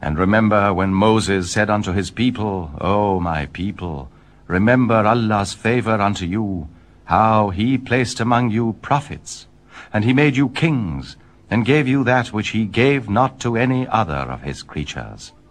And remember when Moses said unto his people, O my people, remember Allah's favor unto you, how he placed among you prophets, and he made you kings, and gave you that which he gave not to any other of his creatures.